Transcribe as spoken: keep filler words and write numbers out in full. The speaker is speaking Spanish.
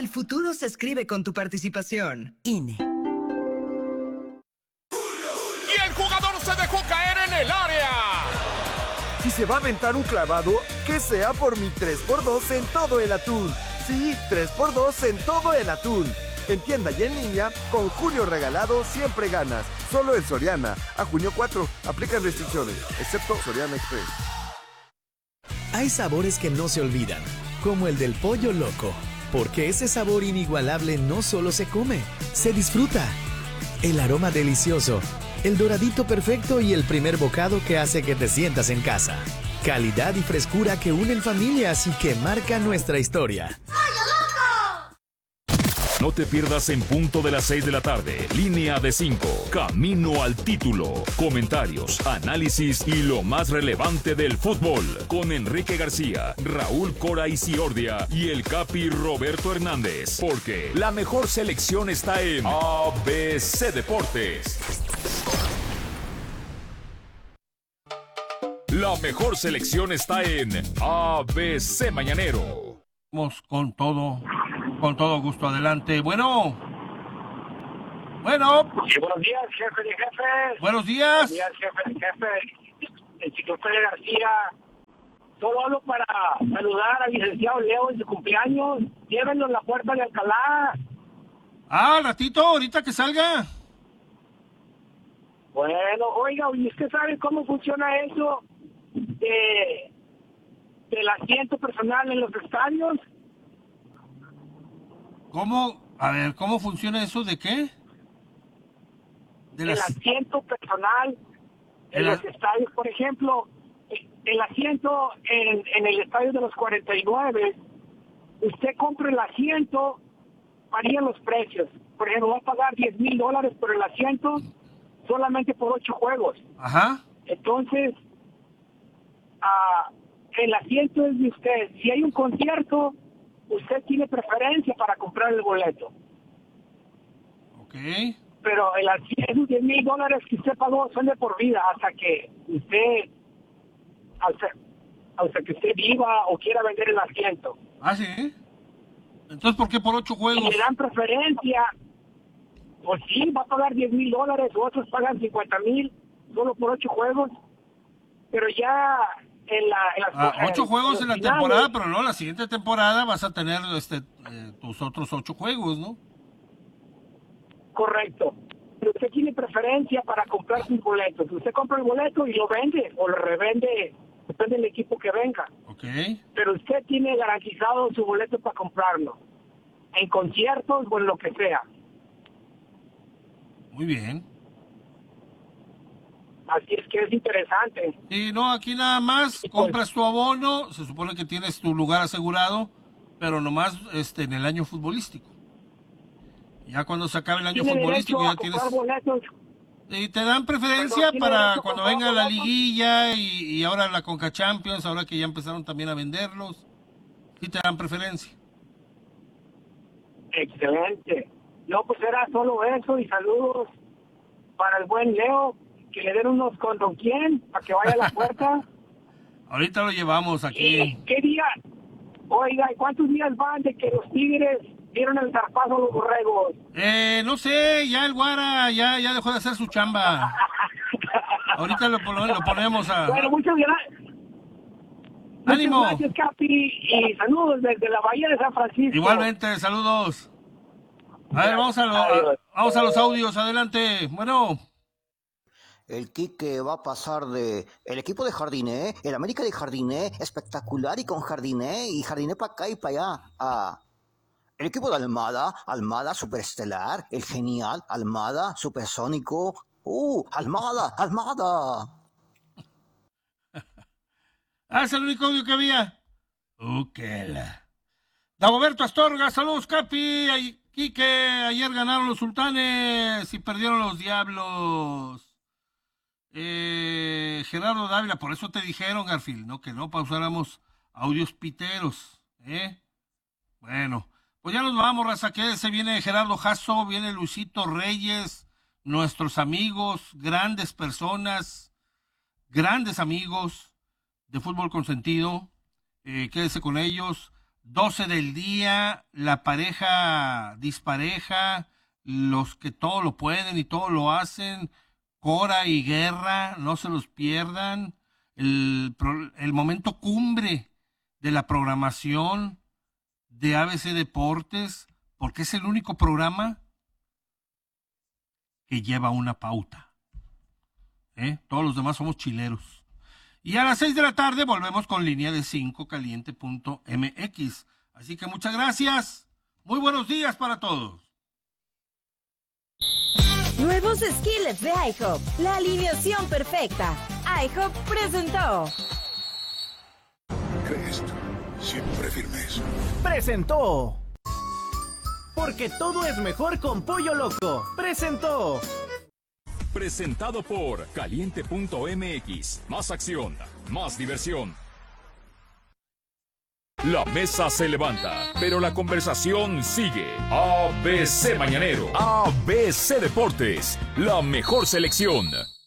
futuro se escribe con tu participación. I N E. Y el jugador se dejó caer en el área. Si se va a aventar un clavado, que sea por mi tres por dos en todo el atún. Sí, tres por dos en todo el atún. En tienda y en línea, con Julio Regalado siempre ganas. Solo en Soriana. A junio cuatro. Aplican restricciones, excepto Soriana Express. Hay sabores que no se olvidan, como el del pollo loco. Porque ese sabor inigualable no solo se come, se disfruta. El aroma delicioso, el doradito perfecto y el primer bocado que hace que te sientas en casa. Calidad y frescura que unen familias y que marcan nuestra historia. No te pierdas En Punto de las seis de la tarde, Línea de cinco, Camino al Título. Comentarios, análisis y lo más relevante del fútbol. Con Enrique García, Raúl Cora Isiordia y el Capi Roberto Hernández. Porque la mejor selección está en A B C Deportes. La mejor selección está en A B C Mañanero. Vamos con todo, con todo gusto adelante. Bueno, bueno. Sí, buenos días, jefe de jefes. Buenos días. Buenos días, jefe de jefe. El secretario García. Solo hablo para saludar al licenciado Leo en su cumpleaños. Llévenlo en la puerta de Alcalá. Ah, ratito, ahorita que salga. Bueno, oiga, ¿y usted sabe cómo funciona eso de, del asiento personal en los estadios? ¿Cómo? A ver, ¿cómo funciona eso de qué? De El las... asiento personal en El... los estadios, por ejemplo, el asiento en, en el estadio de los cuarenta y nueve, usted compra el asiento, varían los precios. Por ejemplo, va a pagar diez mil dólares por el asiento solamente por ocho juegos. Ajá. Entonces, uh, el asiento es de usted. Si hay un concierto, usted tiene preferencia para comprar el boleto. Ok. Pero el asiento, esos diez mil dólares que usted pagó son de por vida hasta que usted, hasta, hasta que usted viva o quiera vender el asiento. Ah, sí. Entonces, ¿por qué por ocho juegos? Si le dan preferencia, pues sí, va a pagar diez mil dólares, otros pagan cincuenta mil, solo por ocho juegos. Pero ya en la... En las, ah, ocho en, juegos en, en la finales, temporada, pero no, la siguiente temporada vas a tener este eh, tus otros ocho juegos, ¿no? Correcto. Pero usted tiene preferencia para comprar sus boletos. Usted compra el boleto y lo vende o lo revende, depende del equipo que venga. Ok. Pero usted tiene garantizado su boleto para comprarlo. En conciertos o en lo que sea. Muy bien. Así es que es interesante. Y no, aquí nada más compras tu abono, se supone que tienes tu lugar asegurado, pero nomás este en el año futbolístico. Ya cuando se acabe el año Tiene futbolístico ya a tienes... boletos. Y te dan preferencia Perdón, para ¿tiene cuando derecho a venga la boletos? liguilla y, y ahora la Conca Champions, ahora que ya empezaron también a venderlos. Sí te dan preferencia. Excelente. No, pues era solo eso y saludos para el buen Leo, que le den unos con don quién, para que vaya a la puerta. Ahorita lo llevamos aquí. ¿Y qué día? Oiga, ¿y cuántos días van de que los Tigres dieron el zarpazo a los borregos? Eh, no sé, ya el Guara ya, ya dejó de hacer su chamba. Ahorita lo, lo ponemos a... Bueno, muchas gracias. ¡Ánimo! Muchas gracias, Capi, y saludos desde la Bahía de San Francisco. Igualmente, saludos. A ver, vamos a, lo, vamos a los audios, adelante. Bueno. El Quique va a pasar de el equipo de Jardiné, el América de Jardiné, espectacular y con Jardiné, y Jardiné para acá y para allá, a el equipo de Almada, Almada superestelar, el genial, Almada supersónico, uh, Almada, Almada. Ah, es el único audio que había. Uh, qué la... Dagoberto Astorga, saludos, Capi. Ay, Quique, ayer ganaron los Sultanes y perdieron los Diablos. Eh, Gerardo Dávila, por eso te dijeron, Garfield, ¿no? Que no pausáramos audios piteros, ¿eh? Bueno, pues ya nos vamos, raza, que se viene Gerardo Jasso, viene Luisito Reyes, nuestros amigos, grandes personas, grandes amigos de Fútbol Consentido, eh, quédese con ellos. doce del día, la pareja dispareja, los que todo lo pueden y todo lo hacen, Cora y Guerra, no se los pierdan. El, el momento cumbre de la programación de A B C Deportes, porque es el único programa que lleva una pauta. ¿Eh? Todos los demás somos chileros. Y a las seis de la tarde volvemos con Línea de cinco caliente punto m x. Así que muchas gracias. Muy buenos días para todos. Nuevos skillets de IHOP. La alineación perfecta. IHOP presentó. Crest, siempre firmes. Presentó. Porque todo es mejor con Pollo Loco. Presentó. Presentado por caliente punto m x. Más acción, más diversión. La mesa se levanta, pero la conversación sigue. A B C Mañanero. A B C Deportes. La mejor selección.